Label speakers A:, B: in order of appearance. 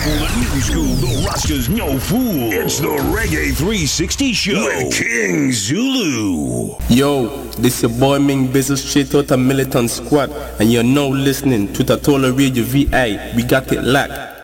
A: school, the new school, the Rastas no fool. It's the Reggae 360 show with King Zulu.
B: Yo, this your boy Ming Bizzle straight out of Militant Squad, and you're now listening to Tatola Radio VI. We got it locked.